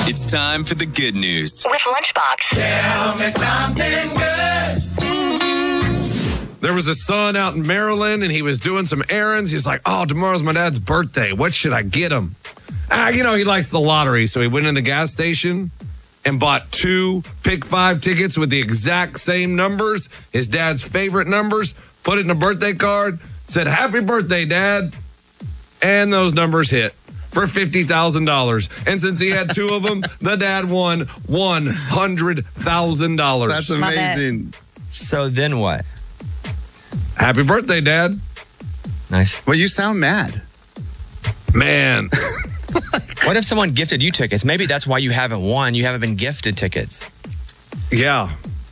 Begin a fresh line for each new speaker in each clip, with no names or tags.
It's time for the good news.
With Lunchbox.
Tell me something good.
There was a son out in Maryland, and he was doing some errands. He's like, oh, tomorrow's my dad's birthday. What should I get him? He likes the lottery. So he went in the gas station and bought 2 Pick 5 tickets with the exact same numbers, his dad's favorite numbers, put it in a birthday card, said, happy birthday, Dad. And those numbers hit for $50,000. And since he had 2 of them, the dad won $100,000.
That's amazing.
So then what?
Happy birthday, Dad.
Nice.
Well, you sound mad.
Man.
What if someone gifted you tickets? Maybe that's why you haven't won. You haven't been gifted tickets.
Yeah.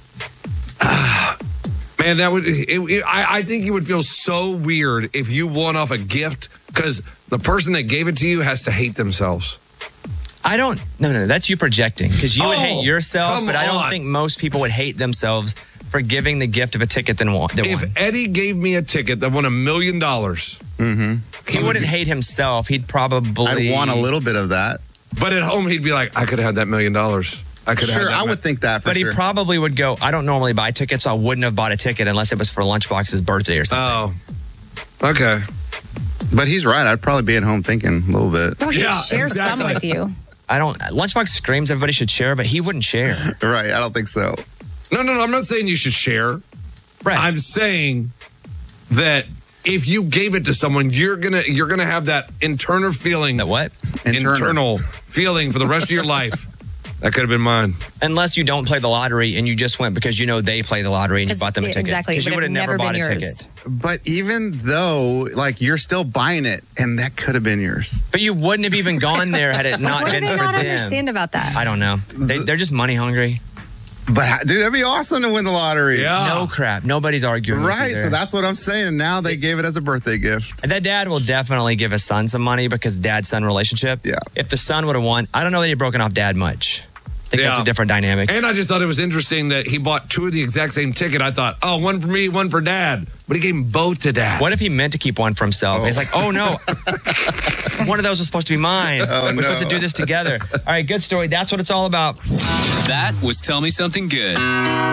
Man, that would. I think you would feel so weird if you won off a gift because the person that gave it to you has to hate themselves.
No, that's you projecting because you would hate yourself, but I don't
on.
think most people would hate themselves for giving the gift of a ticket that won.
If Eddie gave me a ticket that won $1 million,
he wouldn't hate himself. He'd probably.
I'd want a little bit of that.
But at home, he'd be like, I could have had that $1 million. I could have.
Sure, I would think that for
But
sure.
he probably would go, I don't normally buy tickets, so I wouldn't have bought a ticket unless it was for Lunchbox's birthday or something.
Oh, okay.
But he's right. I'd probably be at home thinking a little bit.
No, he'd
Yeah,
share some
exactly.
with you.
Lunchbox screams everybody should share, but he wouldn't share.
Right. I don't think so.
No. I'm not saying you should share.
Right.
I'm saying that if you gave it to someone, you're gonna have that internal feeling.
That what?
Internal feeling for the rest of your life. That could have been mine.
Unless you don't play the lottery and you just went because you know they play the lottery and you bought them a ticket.
Exactly.
Because you would have never bought a ticket.
But even though, you're still buying it, and that could have been yours.
But you wouldn't have even gone there had it not
What do
been
they
for
not
them.
understand about that?
I don't know. They're just money hungry.
But, dude, that'd be awesome to win the lottery.
Yeah.
No crap. Nobody's arguing.
Right. So that's what I'm saying. Now they gave it as a birthday gift.
That dad will definitely give his son some money because dad-son relationship.
Yeah.
If the son would have won, I don't know that he'd broken off dad much. I think that's
Yeah.
a different dynamic.
And I just thought it was interesting that he bought 2 of the exact same ticket. I thought, oh, one for me, one for Dad. But he gave them both to Dad.
What if he meant to keep one for himself? He's like, oh no, one of those was supposed to be mine. We're supposed to do this together. All right, good story. That's what it's all about.
That was Tell Me Something Good.